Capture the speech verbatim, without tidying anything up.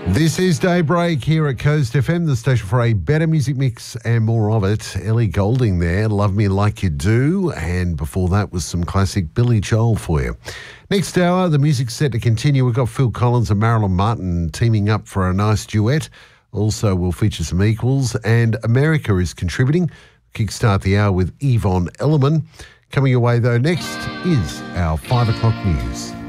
This is Daybreak here at Coast F M, the station for a better music mix and more of it. Ellie Goulding there, Love Me Like You Do, and before that was some classic Billy Joel for you. Next hour, the music's set to continue. We've got Phil Collins and Marilyn Martin teaming up for a nice duet. Also, we'll feature some equals, and America is contributing. Kickstart the hour with Yvonne Elliman. Coming your way, though, next is our five o'clock news.